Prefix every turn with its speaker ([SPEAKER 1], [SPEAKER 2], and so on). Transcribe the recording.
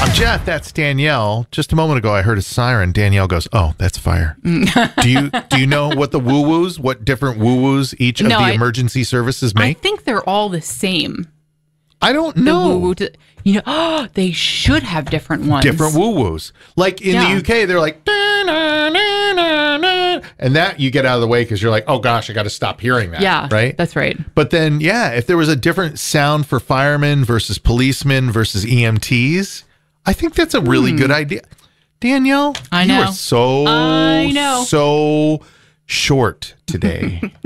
[SPEAKER 1] I'm Jeff. That's Danielle. Just a moment ago, I heard a siren. Danielle goes, "Oh, that's fire." Do you know what the woo-woos, what different woo-woos each of the emergency services make?
[SPEAKER 2] I think they're all the same.
[SPEAKER 1] I don't know.
[SPEAKER 2] They should have different ones.
[SPEAKER 1] Different woo-woos. Like in the UK, they're like, and that you get out of the way because you're like, oh gosh, I got to stop hearing that.
[SPEAKER 2] Yeah,
[SPEAKER 1] right.
[SPEAKER 2] That's right.
[SPEAKER 1] But then, if there was a different sound for firemen versus policemen versus EMTs, I think that's a really good idea. Danielle,
[SPEAKER 2] I know.
[SPEAKER 1] You are so short today.